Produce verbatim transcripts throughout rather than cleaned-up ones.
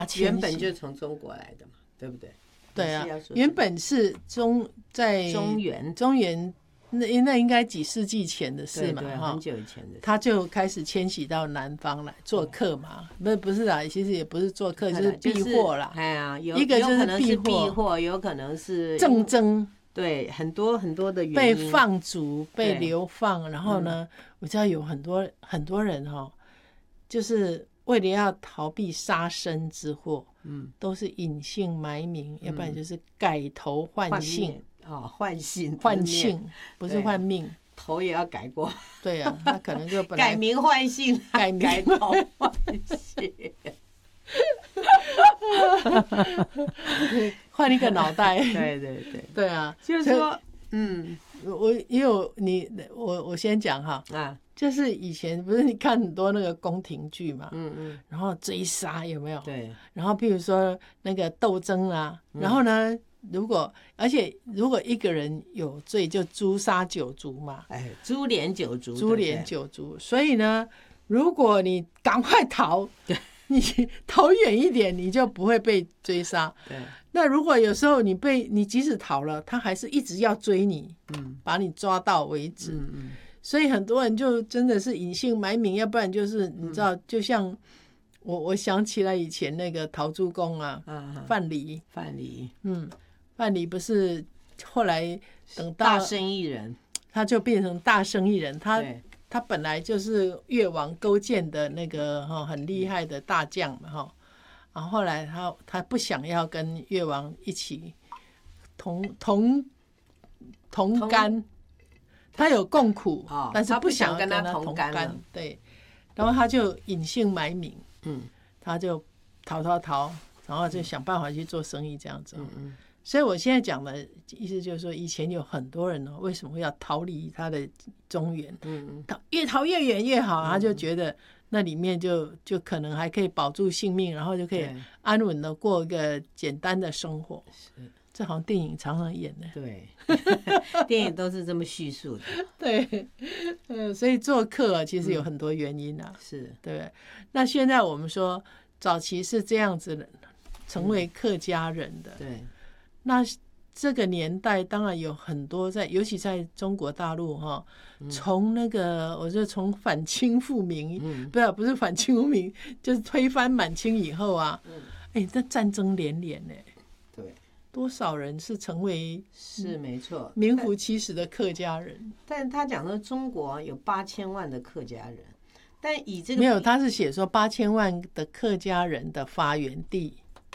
原本就从中国来的嘛，对不对？ 对啊，原本是中在中原， 中原那那应该几世纪前的事嘛， 对对，很久以前的事， 他就开始迁徙到南方来做客嘛，不是不是啦，其实也不是做客，就是避祸啦。 哎呀， 一个就是避祸，有可能是战争， 对，很多很多的原因， 被放逐、被流放，然后呢，我知道有很多很多人哈，就是为了要逃避杀身之祸，嗯，都是隐姓埋名，要不然就是改头换姓。 哦，换姓换姓不是换命， 头也要改过。 对啊，他可能就本来改名换姓， 改名改头换姓， 换一个脑袋。 对对对对啊， 就是说，嗯， 我也有你，我我先讲哈啊，就是以前不是你看很多那个宫廷剧嘛，嗯嗯，然后追杀有没有？ 对， 然后譬如说那个斗争啊，然后呢？如果而且如果一个人有罪，就诛杀九族嘛， 哎，株连九族， 株连九族。所以呢，如果你赶快逃，你逃远一点，你就不会被追杀。 对。 那如果有时候你被你即使逃了，他还是一直要追你，嗯，把你抓到为止。嗯嗯。所以很多人就真的是隐姓埋名，要不然就是你知道，就像我我想起来以前那个陶朱公啊，范蠡， 范蠡， 嗯。范蠡不是后来等到大生意人， 他就变成大生意人。他他本来就是越王勾践的那个哈很厉害的大将嘛哈，然后后来他他不想要跟越王一起同同同甘，他有共苦， 哦、 但是不想要跟他同甘。对，然后他就隐姓埋名，嗯，他就逃逃逃，然后就想办法去做生意这样子。嗯嗯。所以我现在讲的意思就是说，以前有很多人呢，为什么要逃离他的中原？嗯，逃越逃越远越好，他就觉得那里面就就可能还可以保住性命，然后就可以安稳的过一个简单的生活。是，这好像电影常常演的。 对，电影都是这么叙述的。 对，呃，所以做客其实有很多原因啊。 是， 对不对？那现在我们说，早期是这样子的，成为客家人的。对。那这个年代当然有很多在，尤其在中国大陆哈，从那个我就从反清复明，嗯、不是不是反清复明，就是推翻满清以后啊，哎、嗯，这战争连连呢， 对， 多少人是成为是没错名副其实的客家人。 但他讲说中国有八千万的客家人，但以这个没有，他是写说八千万的客家人的发源地。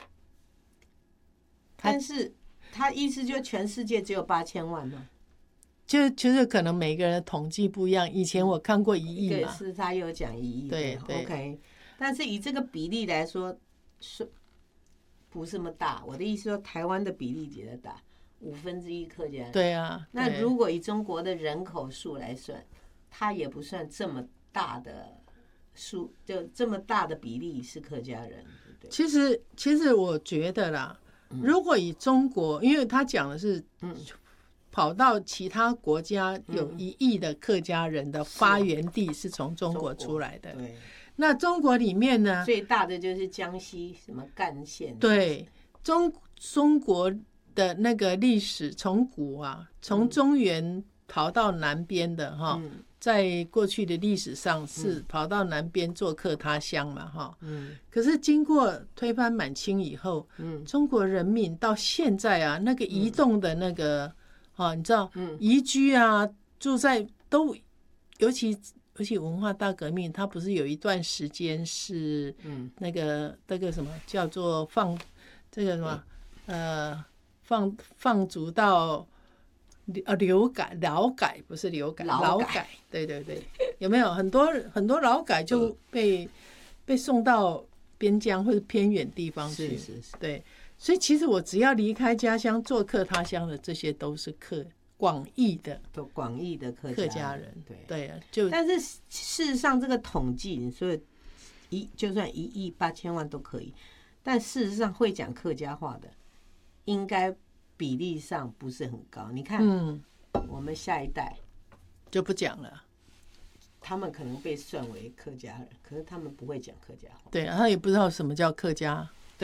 但是他意思就全世界只有八千万吗？ 就就是可能每个人的统计不一样。以前我看过一亿嘛， 对，是他有讲一亿， 对对 ，OK。但是以这个比例来说，是不是那么大？我的意思说，台湾的比例比较大，五分之一客家人。 对啊。 那如果以中国的人口数来算，它也不算这么大的数，就这么大的比例是客家人。对， 其实其实我觉得啦。如果以中国，因为他讲的是，跑到其他国家有一亿的客家人的发源地是从中国出来的。对，那中国里面呢， 最大的就是江西什么赣县。 对，中中国的那个历史从古啊，从中原逃到南边的哈。嗯在过去的历史上是跑到南边做客他乡嘛，哈，嗯，可是经过推翻满清以后，嗯，中国人民到现在啊，那个移动的那个，啊，你知道，嗯，移居啊，住在都，尤其尤其文化大革命，它不是有一段时间是，嗯，那个那个什么叫做放这个什么，呃，放放逐到。呃，流改、劳改不是流改，劳改，改，对对对，有没有很多很多劳改就被、嗯、被送到边疆或者偏远地方去？ 是是是， 对，所以其实我只要离开家乡做客他乡的，这些都是客广义的， 都广义的客客家人，对对啊， 就但是事实上这个统计，所以一就算一亿八千万都可以，但事实上会讲客家话的，应该。比例上不是很高，你看，嗯，我们下一代就不讲了， 他们可能被算为客家人，可是他们不会讲客家话。 对啊，他也不知道什么叫客家，